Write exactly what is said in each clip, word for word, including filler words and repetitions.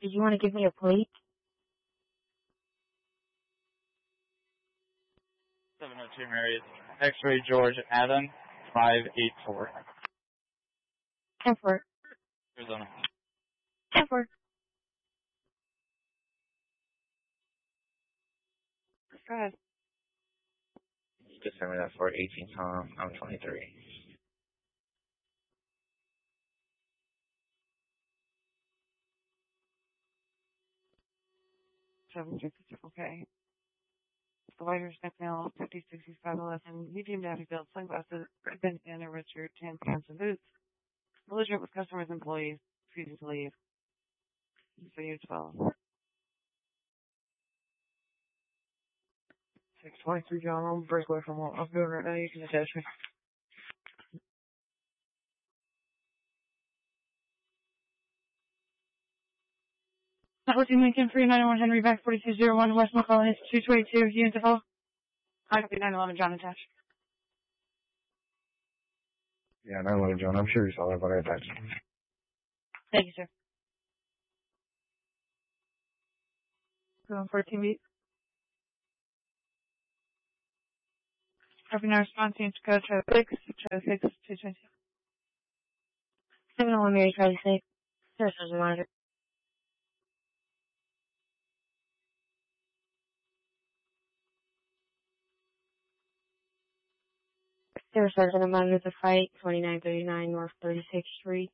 Did you want to give me a plate? seven oh two Marriott, X-ray George Adam, five eight four. ten four. Arizona. ten four. Go ahead. Just send me that for eighteen Tom. I'm twenty-three. seven fifty, okay. The lighter neck nail, fifty sixty-five eleven, medium natty belt, sunglasses, ribbon, and a red shirt, tan pants, and boots. Belligerent with customers and employees, refusing to leave. So you twelve. six twenty-three, John. I'm break away from what I'm doing right now. You can attach me. Networking Lincoln, three ninety-one Henry, back forty-two oh one, West McClellan, it's two twenty-two, unit to call. I copy nine eleven, John, attached. Yeah, nine eleven, John. I'm sure you saw that, but I attached. Thank you, sir. Going fourteen beat. Copy now, response, unit to code, try six, try six, two twenty-two. seven oh one Mary, try six. Services monitor. There was Sergeant monitor the fight, twenty-nine thirty-nine North thirty-sixth Street.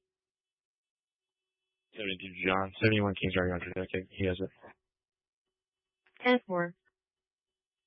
seventy-two, John. seventy-one Kings Drive, okay, he has it. ten four.